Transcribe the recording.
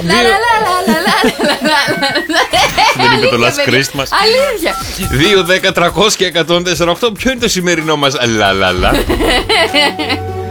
Δεν είπε το Last Christmas. Αλήθεια. 2, 10, 300 και 104,8. Ποιο είναι το σημερινό μας λαλαλα?